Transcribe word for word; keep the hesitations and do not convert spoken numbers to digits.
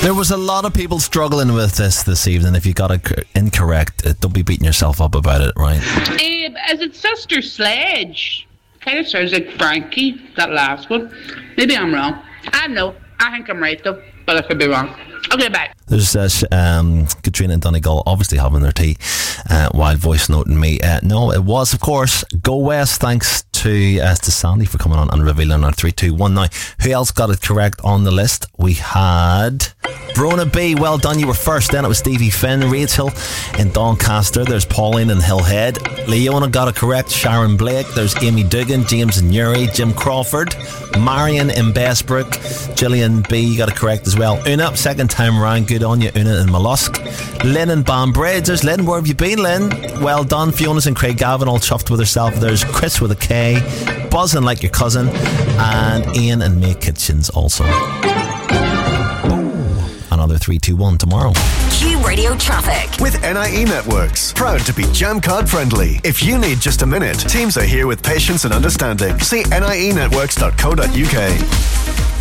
There was a lot of people struggling with this this evening. If you got it incorrect, don't be beating yourself up about it, right? Um, is it Sister Sledge? Kind of sounds like Frankie, that last one. Maybe I'm wrong. I don't know. I think I'm right though, but I could be wrong. Okay, bye. There's uh, um, Katrina and Donegal obviously having their tea uh, while voice noting me. Uh, no, it was, of course, Go West. Thanks to uh, to Sandy for coming on and revealing our three two one. Now, who else got it correct on the list? We had Brona B. Well done, you were first. Then it was Stevie Finn, Rachel in Doncaster. There's Pauline in Hillhead. Leona got it correct. Sharon Blake. There's Amy Dugan, James in Newry, Jim Crawford, Marion in Bestbrook. Gillian B. got it correct as well. Una, second time round. Good on you, Una in Mollusk. Lynn in Banbridge. There's Lynn. Where have you been, Lynn? Well done. Fiona's in Craigavon, all chuffed with herself. There's Chris with a K, buzzing like your cousin, and Ian in May Kitchens also. Another three two one tomorrow. Q Radio Traffic with N I E Networks, proud to be Jam Card friendly. If you need just a minute, teams are here with patience and understanding. See N I E networks dot co dot U K.